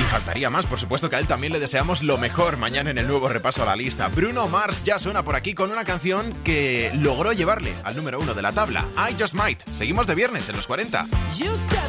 faltaría más, por supuesto que a él también le deseamos lo mejor mañana en el nuevo repaso a la lista. Bruno Mars ya suena por aquí con una canción que logró llevarle al número 1 de la tabla, I Just Might. Seguimos de viernes en los 40.